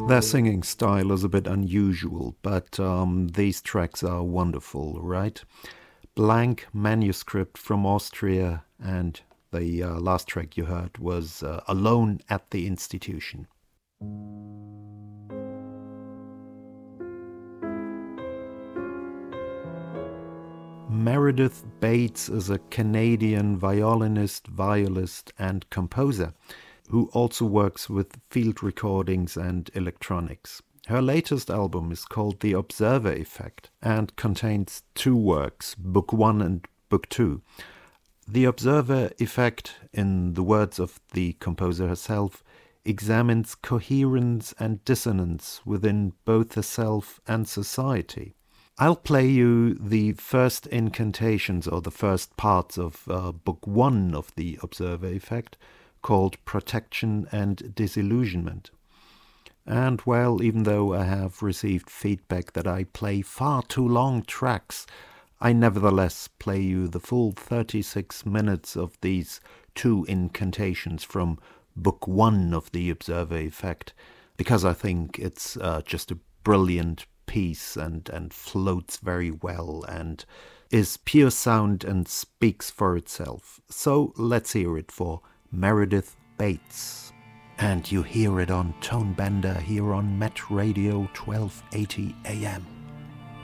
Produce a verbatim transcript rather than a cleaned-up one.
Their singing style is a bit unusual, but um, these tracks are wonderful, right? Blank Manuscript from Austria, and the uh, last track you heard was uh, Alone at the Institution. Meredith Bates is a Canadian violinist, violist, and composer who also works with field recordings and electronics. Her latest album is called The Observer Effect and contains two works, Book One and Book Two. The Observer Effect, in the words of the composer herself, examines coherence and dissonance within both the self and society. I'll play you the first incantations or the first parts of uh, Book One of The Observer Effect, called Protection and Disillusionment. And well, even though I have received feedback that I play far too long tracks, I nevertheless play you the full thirty-six minutes of these two incantations from Book One of The Observer Effect, because I think it's uh, just a brilliant piece and, and floats very well and is pure sound and speaks for itself. So let's hear it for Meredith Bates. And you hear it on Tone Bender here on Met Radio twelve eighty A M.